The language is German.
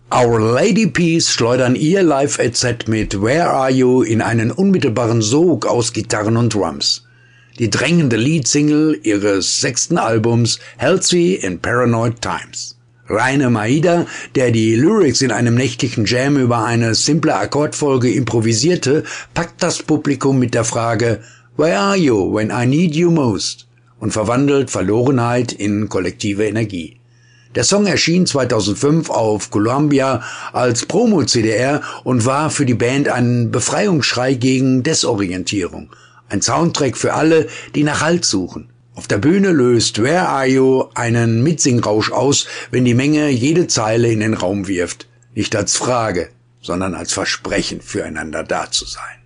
Our Lady Peace schleudern ihr Live-Set mit Where Are You in einen unmittelbaren Sog aus Gitarren und Drums. Die drängende Leadsingle ihres 6. Albums Healthy in Paranoid Times. Rainer Maida, der die Lyrics in einem nächtlichen Jam über eine simple Akkordfolge improvisierte, packt das Publikum mit der Frage Where are you when I need you most? Und verwandelt Verlorenheit in kollektive Energie. Der Song erschien 2005 auf Columbia als Promo-CDR und war für die Band ein Befreiungsschrei gegen Desorientierung. Ein Soundtrack für alle, die nach Halt suchen. Auf der Bühne löst Where Are You einen Mitsingrausch aus, wenn die Menge jede Zeile in den Raum wirft. Nicht als Frage, sondern als Versprechen, füreinander da zu sein.